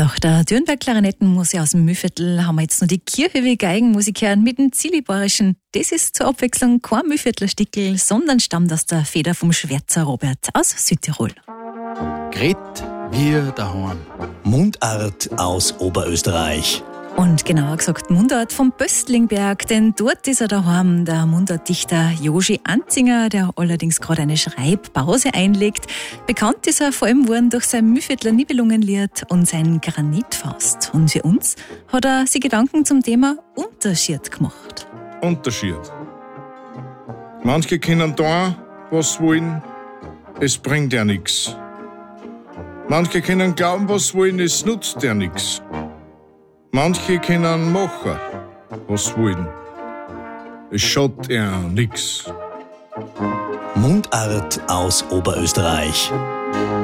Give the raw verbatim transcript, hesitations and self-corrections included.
Nach der Dürnberg-Klarinettenmusik aus dem Mühlviertel haben wir jetzt noch die Kirchhöhe Geigenmusik hören mit dem Zilliborischen. Das ist zur Abwechslung kein Mühlviertler Stickel, sondern stammt aus der Feder vom Schwärzer Robert aus Südtirol. Gret wir daheim. Mundart aus Oberösterreich. Und genauer gesagt Mundart vom Böstlingberg, denn dort ist er daheim, der Mundartdichter Joshi Anzinger, der allerdings gerade eine Schreibpause einlegt. Bekannt ist er vor allem worden durch sein Mühlviertler Nibelungenlied und sein Granitfaust. Und für uns hat er sich Gedanken zum Thema Unterschied gemacht. Unterschied. Manche können da was wollen, es bringt ja nichts. Manche können glauben, was wollen, es nutzt ja nichts. Manche können machen, was wollen. Es schaut ja nix. Mundart aus Oberösterreich.